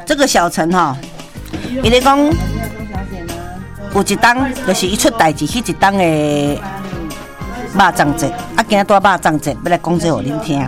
这个小陈吼，伊咧讲有一档就是伊出代志，迄一档的肉粽节，啊，今仔带肉粽节要来讲这互恁听。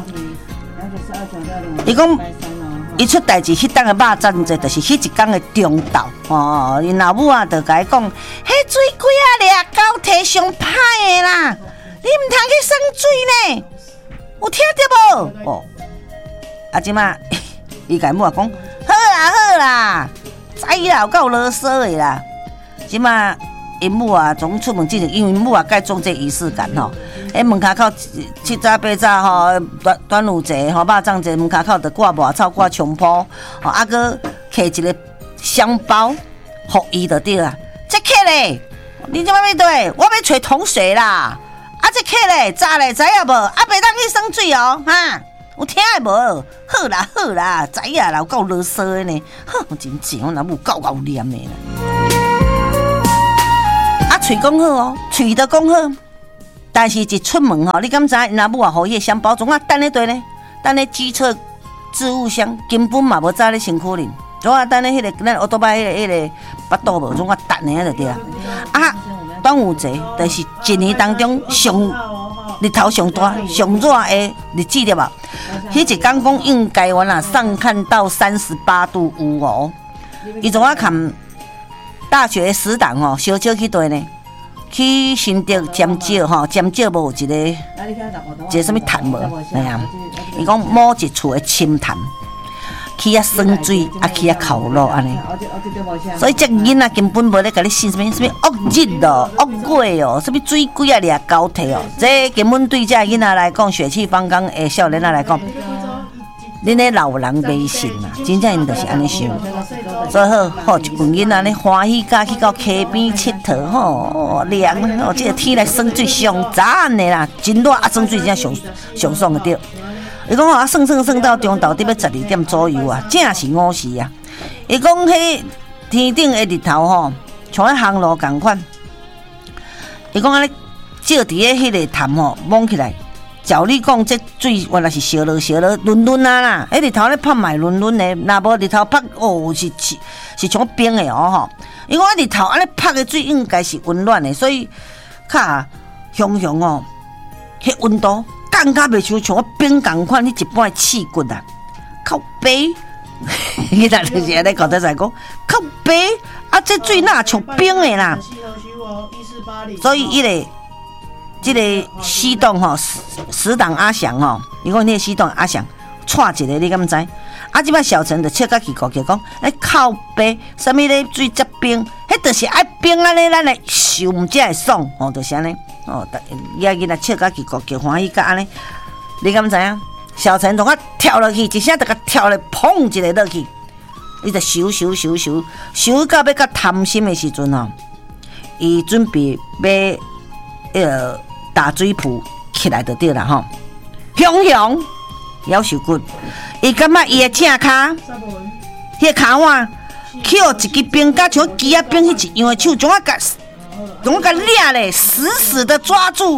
伊讲伊出代志，迄档的肉粽节就是迄一天的中昼哦。因老母啊，就甲伊讲，迄水鬼啊，掠高体上歹的啦，你唔通去生水呢，有听到无？哦，啊，即马伊甲母啊讲，好啦，知啦，有够啰嗦的啦。即马因母啊，总出门之前，因为母啊该做这仪式感吼。门骹口七早八早吼，端午节吼，肉粽节门骹口就挂麻草、挂菖蒲，吼，啊个摕一个香包，互伊就对啦。这客咧，你即摆要对？我要找同学啦。啊，这客咧，早咧知影无？啊，袂当去生水哦，哈，有听的无？好啦，知影啦，有够啰嗦的呢。哼，真正我老母够念的啦。啊，嘴讲好哦，嘴都讲好。但是一出门吼，你敢知？因阿母啊，互伊香包总啊等咧对呢，等咧机车置物箱根本嘛无早咧身躯哩，总啊等咧迄个咱奥多拜迄个巴肚无，总啊等咧就对啦。啊，端午节就是一年当中日头上大、上热的日子对吧？迄一天讲应该完啦，上看到38度有哦。伊总啊看大学死党吼，小少去对呢。去新竹尖椒吼，尖椒无有一个什么潭无？哎呀，伊讲某一厝的深潭，去啊酸水，啊去啊烤肉安尼。所以这囡仔根本无咧甲你信什么恶日哦、恶鬼哦、什么水鬼啊、掠高体哦，这根本对这囡仔来讲，血气方刚的少年仔来讲。恁咧老人迷信啦，真正因就是安尼想。最好一群囡仔咧欢喜甲去到溪边佚佗吼，凉哦，这个天来耍水上赞的啦，真热啊，耍水真上爽的对。伊讲啊，算到中昼得要12点左右啊，正是午时啊。伊讲迄天顶的日头吼，像咧航路共款。伊讲安尼照伫咧迄个潭吼，望起来。照你讲，这水原来是烧落润啊啦！日头咧拍卖润的，若无日头拍哦是像冰的哦吼。因为日头安尼拍的水应该是温暖的，所以较香哦，迄温度降甲袂像冰共款，迄一般的刺骨啊，靠背。伊那就是安尼搞得在讲靠背啊，这水哪像冰的啦？所以这个死党吼，死党阿翔吼，伊讲迄个死党阿翔，带一个你敢知？啊，即摆小陈就笑甲气鼓气讲，靠背，啥物咧水遮冰，迄就是爱冰安尼，咱来受毋才会爽，吼，就是安尼，哦，囡仔笑甲气鼓气欢喜甲安尼，你敢知影？小陈从跳落去，一声就甲跳落，砰一个落去，伊就收到要甲贪心的时阵吼，伊准备要大水壶起来就对啦吼，雄夭寿骨，伊感觉伊的正骹，迄个骹腕，去互一支冰甲像鸡仔冰迄一样的手，将我甲抓咧，死的抓住，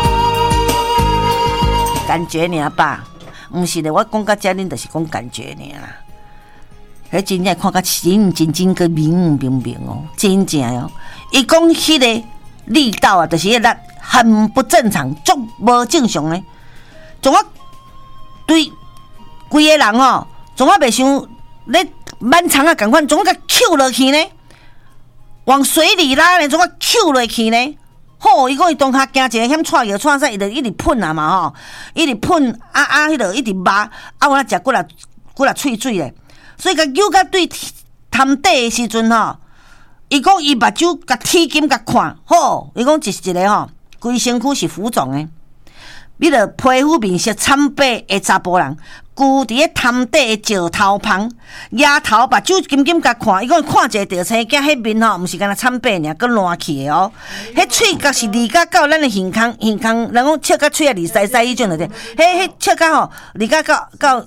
感觉尔吧？毋是咧，我讲到遮，恁就是讲感觉尔啦。迄真正看甲真个明哦，真正哦。伊讲迄个力道啊，就是迄力很不正常，足无正常的。从我对规个人吼，从我袂想咧满长啊，共款，从我甲扣落去呢，往水里拉呢，从我扣落去呢。吼，伊讲伊当下惊一个险踹药踹伊就一直喷啊嘛吼，一直喷迄个一直抹，我食骨力喙水咧，所以甲揪甲对潭底的时阵吼，伊讲伊目睭甲铁金甲看，吼，伊讲一个吼。规身躯是浮肿的，你着皮肤面色惨白的查甫人，居伫咧潭底的石头旁，额头目睭金甲看，伊讲看一个着青囝，迄面吼毋是干那惨白尔，佮烂去的哦。迄喙角是离甲到咱的耳孔，人讲笑甲喙啊离西迄种着迄笑甲吼离甲到耳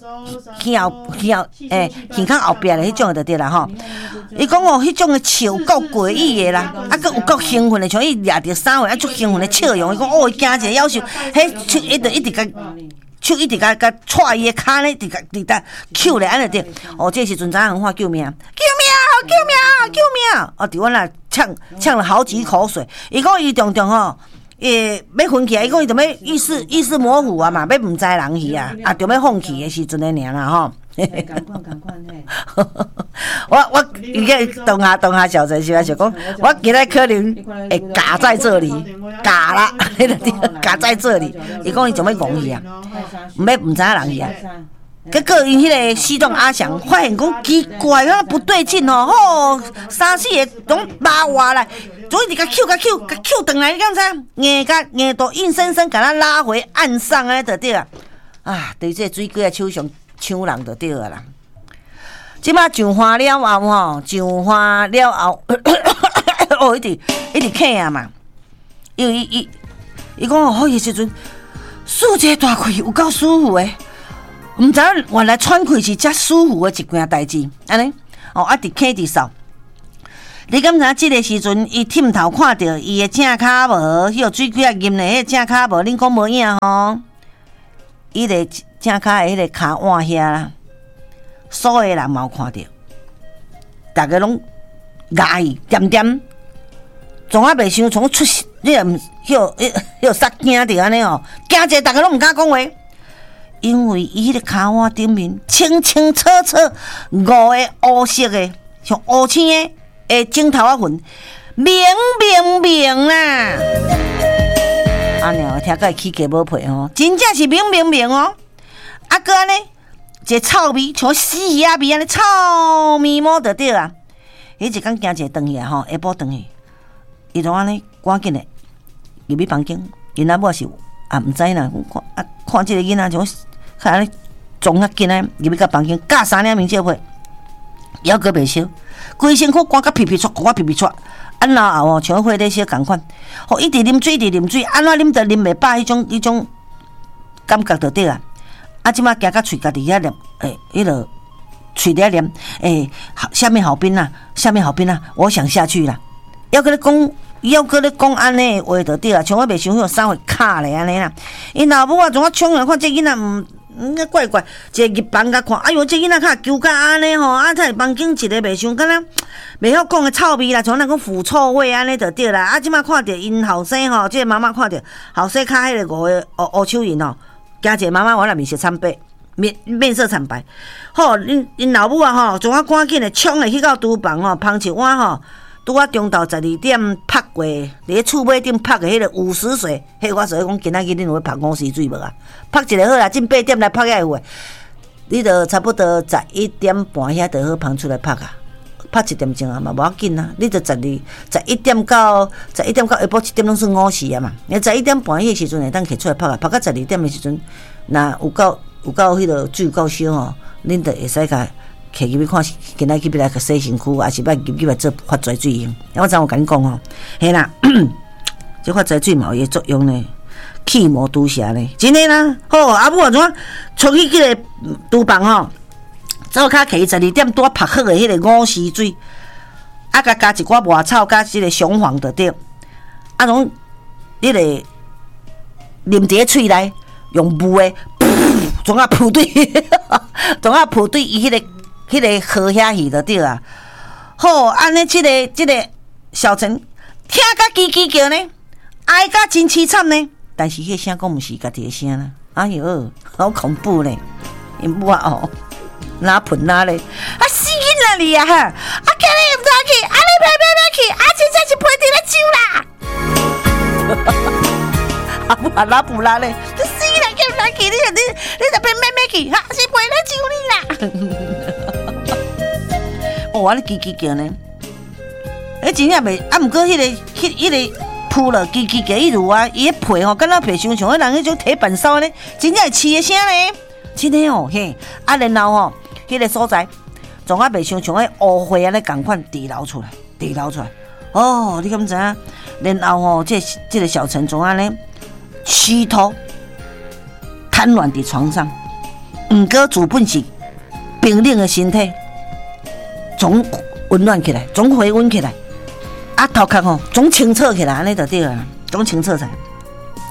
孔后壁的迄种着对啦吼。伊讲哦，迄种的笑够诡异的啦，啊，佮有够兴奋的，像伊掠着衫货，啊，足兴奋的笑容。伊讲哦，惊一个夭寿，迄伊就一直甲手一直甲踹伊的骹呢，直甲扣咧安尼滴。哦，这时阵咱喊救命！救命！救命！救命！哦，伫阮那呛了好几口水。伊讲伊常常吼，要昏起来，伊讲伊就要意识模糊啊嘛，要毋知人去啊，就要放弃的时阵的尔啦吼。赶快嘿！我伊个动下小陈时就讲，我今日可能会夹在这里，夹啦，夹在这里。伊讲伊就要戆去啊，毋知人去啊。结果因迄个西洞阿翔发现讲奇怪，啊不对劲哦，吼三四个拢拉活来，总一直甲扣转来，你敢知？硬都硬生生甲咱拉回岸上安尼就对啊！啊，对这水鬼啊手上抢人就对啊啦。即摆上花了后吼，上花了后，哦一直咳啊嘛，因为伊讲哦，迄时阵舒一个大气有够舒服诶。毋知影原来喘气是遮舒服的一件代志，安尼哦，啊，伫咳伫嗽。你敢知即个时阵，伊忝头看到伊的正骹无，迄个水鬼啊入咧，迄正骹无，恁讲无影吼？伊个正骹的迄个骹腕遐啦，所有人嘛有看到，大家拢压伊点点，从啊袂想从出，你也毋迄杀惊着安尼哦，惊者大家拢毋敢讲话。因为伊迄个骹腕顶面清清楚楚5个乌色的，像乌青的镜头啊痕，明啦！安尼哦，听起来起价无配哦，真正是明哦。啊，搁安尼一个臭味，像死鱼仔味安尼臭咪摸就对啊。迄一工惊者转去啊吼，下晡转去，伊就安尼赶紧的入去房间，因仔某是毋知啦，看即个囡仔像。看安尼撞啊紧啊，入去到房间，架3两面照片，还阁袂烧，规身躯赶甲皮出，赶皮出。安老后哦，像火咧烧共款，吼一直啉水，安怎啉都啉袂饱，迄种感觉就对啊。啊，即马行到喙家己遐念，迄落喙咧念，下面好冰啊，我想下去啦。要跟你讲安尼的话就对啊，像我袂想迄3岁卡咧安尼啦。因老母啊，从我冲来看这囡仔怪，一个入房甲看，哎哟，这囡仔较揪甲安尼吼，啊，在房间一个袂想，敢若袂晓讲的臭味啦，像咱讲腐臭味安尼就对啦。啊，即摆看着因后生吼，即个妈妈看着后生骹迄个5个乌手印吼，惊一个妈妈原来面色惨白，面色惨白。好，因老母啊吼，从我赶紧的冲的去到厨房吼，捧一碗吼。拄啊中昼12点拍过，伫咧厝尾顶拍的迄个50水，迄我所以讲今仔日恁有要拍5时水无啊？拍一个好啦，进8点来拍遐有诶，你着差不多11点半遐就好捧出来拍啊，拍1点钟啊嘛无要紧啊，你着11点到下晡1点拢算5时啊嘛，你11点半迄时阵会当摕出来拍啊，拍到12点的时阵，若有够迄个水够烧吼，恁着会使甲。摕入去看，今仔去要来去洗身躯，还是要入去来做发财水用？我昨有甲你讲吼，嘿啦，这发财水嘛有伊个作用呢，气魔毒邪呢，真诶啦。好，阿母啊，怎冲去迄个厨房吼，早卡摕12点多拍好诶迄个5时水，啊，加一寡抹草，加即个雄黄就对，啊，拢迄个啉伫喙内，用雾诶，总啊扑对，伊迄个河遐去就对啊！好，安尼即个小陈听甲叽叽叫呢，哀甲真凄惨呢。但是迄个声讲毋是家己的声啦，哎哟，好恐怖呢！因母啊哦，哪喷哪咧？啊死囡仔你啊哈！啊今日毋得去，啊你别去，啊真正是陪你来酒啦！啊不啊哪不啦咧？这死囡仔叫哪去？你就别去，哈是陪你酒你啦！哦，安尼叽叽叫呢？真正袂啊，毋过迄个扑了叽叽叫，伊如啊，伊迄皮吼，敢若皮伤像迄人迄种铁板烧呢，真正会饲的声呢。真的哦，嘿，啊，然后吼，迄个所在，从啊袂像迄乌灰安尼共款地流出来。哦，你敢知影？然后吼，这个小陈从安尼虚脱瘫软伫床上，毋过自本是冰冷的身体。总温暖起来，总回温起来，啊头壳吼总清澈起来，安尼就对了，总清澈起来。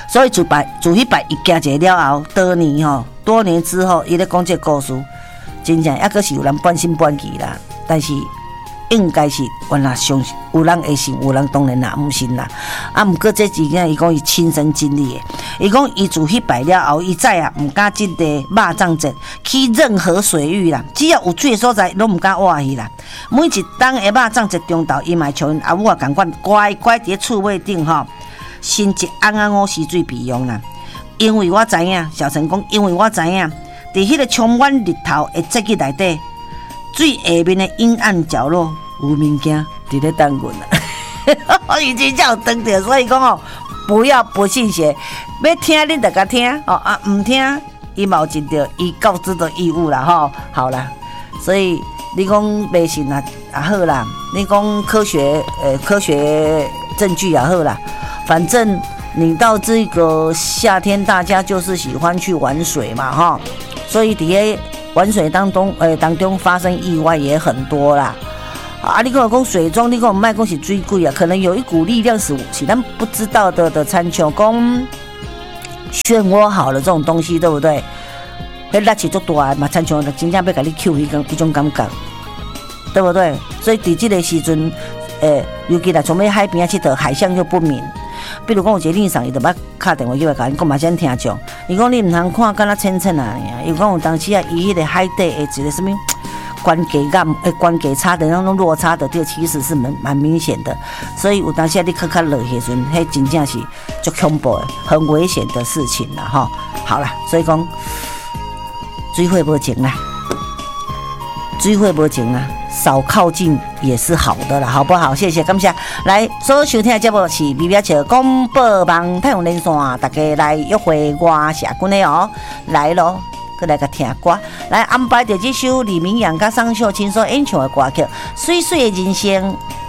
所以自迄摆伊行一个了后，多年之后，伊咧讲这个故事，真正还阁是有人半信半疑啦。但是应该是原来相信，有人会信，有人当然啦，毋信啦。啊，毋过这几件伊讲伊亲身经历的，伊讲伊自迄摆了后，伊再也毋敢即个肉粽节去任何水域啦，只要有水的所在，拢毋敢活去啦。每一当的肉粽节中昼，伊嘛像因阿母啊共款，乖乖伫厝尾顶吼，伸一红红乌溪水备用啦。因为我知影，小陈讲，因为我知影，伫迄个充满日头的节日内底，最下面的阴暗角落有物件伫咧等阮啦。我以前才有等着，所以讲哦，不要不信邪，要听你就甲听哦啊，唔听伊嘛有尽着伊告知的义务啦吼。好啦，所以你讲迷信啊也好啦，你讲科学证据也好啦，反正。你到这个夏天，大家就是喜欢去玩水嘛，哈，所以伫个玩水当中发生意外也很多啦。啊，你跟我讲水中，你跟我卖讲是水鬼啊，可能有一股力量是咱不知道的参像讲漩涡好了这种东西，对不对？迄力气足大嘛，参像真正要甲你扣迄种感觉，对不对？所以伫这个时阵，尤其啦，从要海边去佗海象就不明。比如讲，有一个女生，伊就捌打电话叫我甲因讲嘛，先听众。伊讲你唔通看敢若浅浅啊，伊讲有当时啊，伊迄个海底的一个什么关节差的那种落差的，这其实是蛮明显的。所以有当时啊，你靠落去时阵，迄真正是足恐怖的，很危险的事情啦，吼。好啦，所以讲水火无情啦，水火无情啦。少靠近也是好的啦，好不好？谢谢，感谢。来，所有收听的节目是美妙笑广播网太阳连线，大家来约会我社群的哦，来咯，过来个听歌，来安排着这首李明阳甲张秀清所演唱的歌曲《水水的人生》。